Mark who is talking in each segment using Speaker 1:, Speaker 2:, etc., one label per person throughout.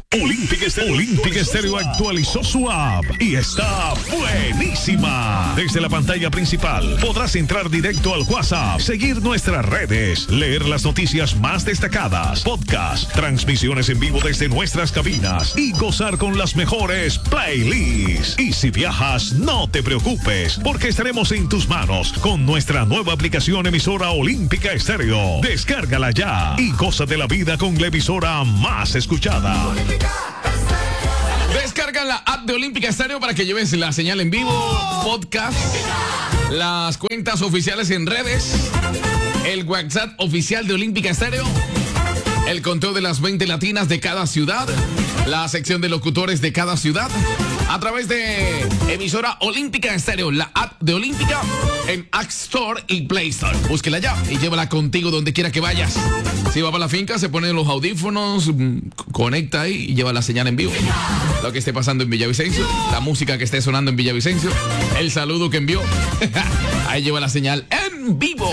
Speaker 1: Olímpica Estéreo actualizó su app y está buenísima. Desde la pantalla principal podrás entrar directo al WhatsApp, seguir nuestras redes, leer las noticias más destacadas, podcast, transmisiones en vivo desde nuestras cabinas y gozar con las mejores playlists. Y si viajas, no te preocupes, porque estaremos en tus manos con nuestra nueva aplicación emisora Olímpica Estéreo. Descárgala ya y goza de la vida con la emisora más escuchada.
Speaker 2: Descarga la app de Olímpica Estéreo para que lleves la señal en vivo, podcast, las cuentas oficiales en redes, el WhatsApp oficial de Olímpica Estéreo, el conteo de las 20 latinas de cada ciudad, la sección de locutores de cada ciudad, a través de emisora Olímpica Estéreo, la app de Olímpica en App Store y Play Store. Búsquela ya y llévala contigo donde quiera que vayas. Si va para la finca, se ponen los audífonos, conecta ahí y lleva la señal en vivo. Lo que esté pasando en Villavicencio, la música que esté sonando en Villavicencio, el saludo que envió, ahí lleva la señal en vivo.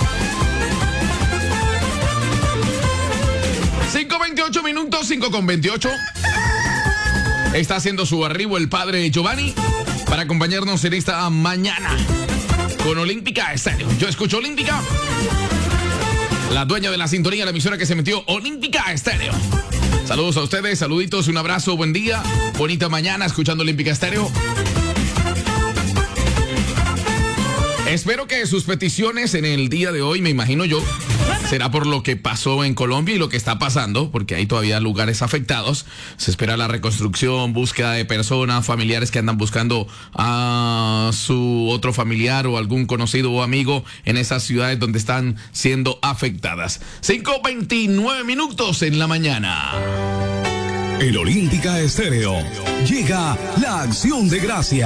Speaker 2: 5:28 minutos, 5:28. Está haciendo su arribo el padre Giovanni para acompañarnos en esta mañana con Olímpica Estéreo. Yo escucho Olímpica, la dueña de la sintonía, la emisora que se metió, Olímpica Estéreo. Saludos a ustedes, saluditos, un abrazo, buen día, bonita mañana escuchando Olímpica Estéreo. Espero que sus peticiones en el día de hoy, me imagino yo, será por lo que pasó en Colombia y lo que está pasando, porque hay todavía lugares afectados. Se espera la reconstrucción, búsqueda de personas, familiares que andan buscando a su otro familiar o algún conocido o amigo en esas ciudades donde están siendo afectadas. 5:29 minutos en la mañana.
Speaker 1: En Olímpica Estéreo llega la acción de gracia.